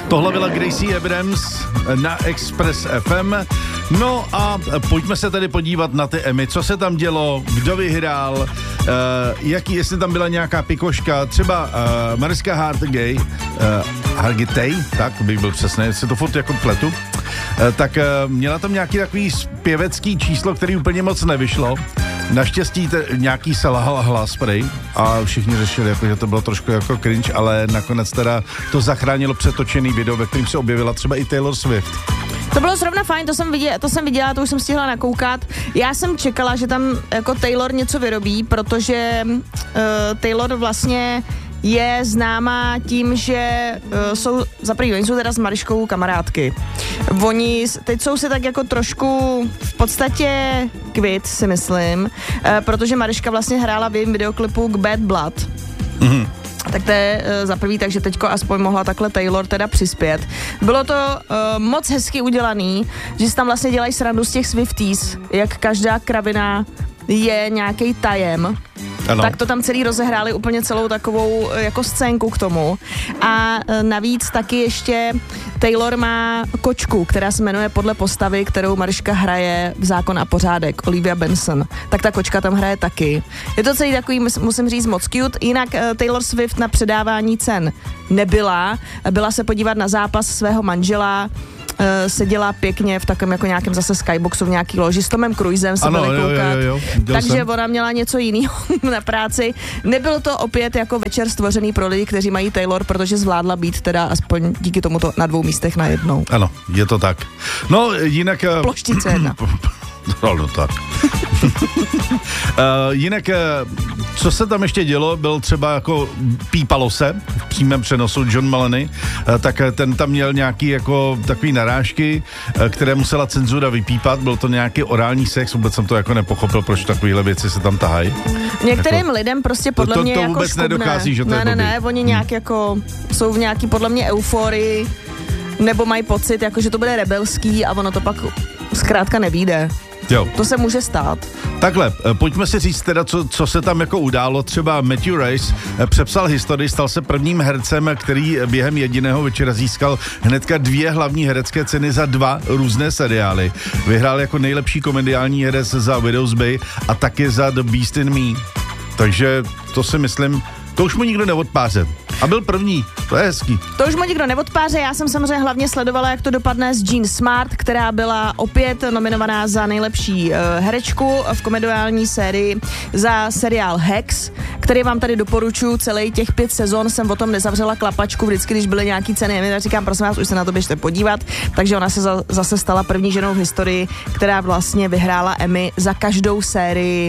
Tohle byla Gracie Abrams na Express FM. No a pojďme se tedy podívat na ty Emmy, co se tam dělo, kdo vyhrál, jestli tam byla nějaká pikoška, třeba Mariska Hargitay, tak bych byl přesný, jestli to furt jako pletu, tak měla tam nějaký takový zpěvecký číslo, který úplně moc nevyšlo. Naštěstí nějaký selhal hlas prej a všichni řešili, jako, že to bylo trošku jako cringe, ale nakonec teda to zachránilo přetočený video, ve kterým se objevila třeba i Taylor Swift. To bylo zrovna fajn, to jsem viděla, to už jsem stihla nakoukat. Já jsem čekala, že tam jako Taylor něco vyrobí, protože Taylor vlastně je známá tím, že oni jsou teda s Mariškou kamarádky. Oni teď jsou si tak jako trošku v podstatě kvit, si myslím, protože Mariška vlastně hrála v jejím videoklipu k Bad Blood. Mhm. Tak to je za prvý, takže teďko aspoň mohla takhle Taylor teda přispět. Bylo to moc hezky udělaný, že si tam vlastně dělají srandu z těch Swifties, jak každá kravina je nějaký tajem. Ano. Tak to tam celý rozehráli úplně celou takovou jako scénku k tomu. A navíc taky ještě Taylor má kočku, která se jmenuje podle postavy, kterou Mariška hraje v Zákon a pořádek, Olivia Benson. Tak ta kočka tam hraje taky. Je to celý takový, musím říct, moc cute. Jinak Taylor Swift na předávání cen nebyla. Byla se podívat na zápas svého manžela, seděla pěkně v takovém jako nějakém zase skyboxu v nějaký loži s Tomem Cruisem se byli koukat. Takže ona měla něco jiného na práci. Nebyl to opět jako večer stvořený pro lidi, kteří mají Taylor, protože zvládla být teda aspoň díky tomuto na 2 místech najednou. Ano, je to tak. No, jinak... Ploštice 1. No tak. Jinak, co se tam ještě dělo, byl třeba jako pípalo se v přímém přenosu John Mulaney, tak ten tam měl nějaký jako takový narážky, které musela cenzura vypípat, byl to nějaký orální sex, vůbec jsem to jako nepochopil, proč takovéhle věci se tam tahají. Některým jako, lidem prostě podle mě to jako vůbec škubne. Nedochází, že to je blbý. Ne, oni nějak jako jsou v nějaký podle mě euforii, nebo mají pocit, jako že to bude rebelský a ono to pak zkrátka nevyjde. Jo. To se může stát. Takhle, pojďme si říct teda, co se tam jako událo. Třeba Matthew Rhys přepsal historii, stal se prvním hercem, který během jediného večera získal hnedka 2 hlavní herecké ceny za 2 různé seriály. Vyhrál jako nejlepší komediální herec za Widow's Bay a taky za The Beast in Me. Takže to si myslím, to už mu nikdo neodpáře. A byl první, to je hezký. To už mu nikdo neodpáře, já jsem samozřejmě hlavně sledovala, jak to dopadne s Jean Smart, která byla opět nominovaná za nejlepší herečku v komediální sérii za seriál Hacks, který vám tady doporučuji, celý těch 5 sezon jsem o tom nezavřela klapačku, vždycky, když byly nějaký ceny, já říkám, prosím vás, už se na to běžte podívat, takže ona se zase stala první ženou v historii, která vlastně vyhrála Emmy za každou sérii.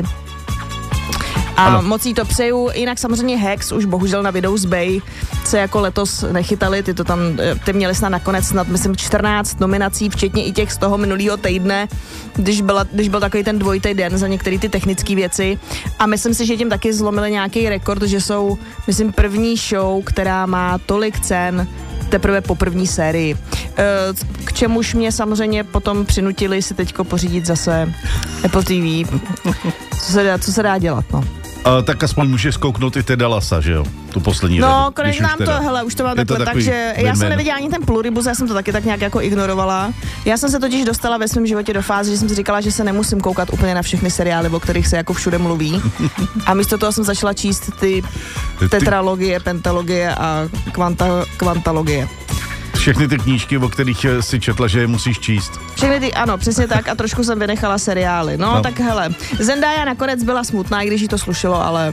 A ano. Moc jí to přeju, jinak samozřejmě Hacks už bohužel na Widow's Bay se jako letos nechytali, ty měli snad nakonec myslím 14 nominací, včetně i těch z toho minulého týdne, když byl takový ten dvojitý den za některé ty technické věci a myslím si, že tím taky zlomili nějaký rekord, že jsou, myslím, první show, která má tolik cen teprve po první sérii. K čemuž mě samozřejmě potom přinutili si teďko pořídit zase Apple TV. Co se dá dělat, no. Tak aspoň můžeš zkouknout i ty Dallasa, že jo? Tu poslední řadu. No, konečně nám to, hele, už to mám takhle, takže já jsem neviděla ani ten Pluribus, já jsem to taky tak nějak jako ignorovala. Já jsem se totiž dostala ve svém životě do fáze, že jsem si říkala, že se nemusím koukat úplně na všechny seriály, o kterých se jako všude mluví. A místo toho jsem začala číst ty tetralogie, pentalogie a kvantalogie. Všechny ty knížky, o kterých si četla, že je musíš číst. Všechny ty, ano, přesně tak a trošku jsem vynechala seriály. No, tak hele, Zendaya nakonec byla smutná, i když jí to slušelo, ale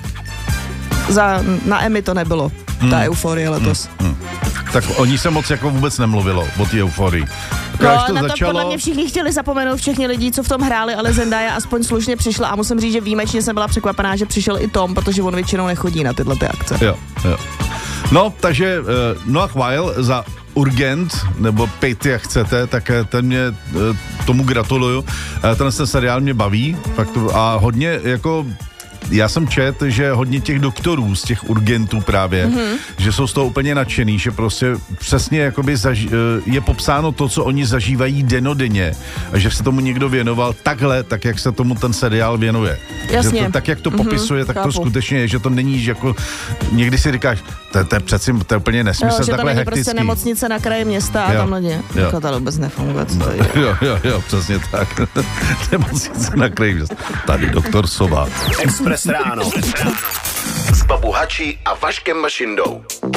na Emmy to nebylo, ta euforie letos. Tak o ní se moc jako vůbec nemluvilo, o té euforii. No, na to podle mě všichni chtěli zapomenout, všichni lidi, co v tom hráli, ale Zendaya aspoň slušně přišla a musím říct, že výjimečně jsem byla překvapená, že přišel i Tom, protože on většinou nechodí na tyhle ty akce. Jo. No, takže Noah Wyle za Urgent, nebo Pejty, jak chcete, tak tomu gratuluju. Ten seriál mě baví fakt, a hodně jako já jsem čet, že hodně těch doktorů z těch urgentů právě, že jsou z toho úplně nadšený, že prostě přesně jakoby je popsáno to, co oni zažívají dennodenně a že se tomu někdo věnoval takhle, tak jak se tomu ten seriál věnuje. Jasně. Že to, tak jak to popisuje, tak chápu. to skutečně je, že to není, že jako někdy si říkáš, to je přeci, to je úplně nesmysl, že to takhle není hektický. prostě nemocnice na kraji města a tam lidi. Jako to vůbec nefunguje. Jo, přesně tak. Nemocnice na kraji města. Tady doktor Sova. Express ráno. S Babu Hačí a Vaškem Mašindou.